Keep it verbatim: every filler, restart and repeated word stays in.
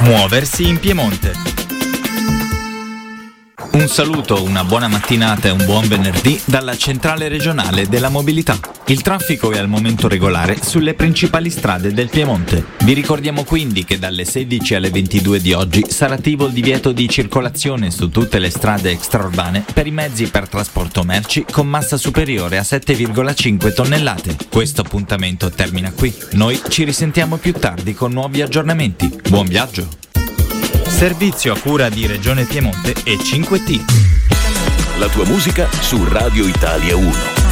Muoversi in Piemonte. Un saluto, una buona mattinata e un buon venerdì dalla centrale regionale della mobilità. Il traffico è al momento regolare sulle principali strade del Piemonte. Vi ricordiamo quindi che dalle sedici alle ventidue di oggi sarà attivo il divieto di circolazione su tutte le strade extraurbane per i mezzi per trasporto merci con massa superiore a sette virgola cinque tonnellate. Questo appuntamento termina qui. Noi ci risentiamo più tardi con nuovi aggiornamenti. Buon viaggio! Servizio a cura di Regione Piemonte e cinque T. La tua musica su Radio Italia uno.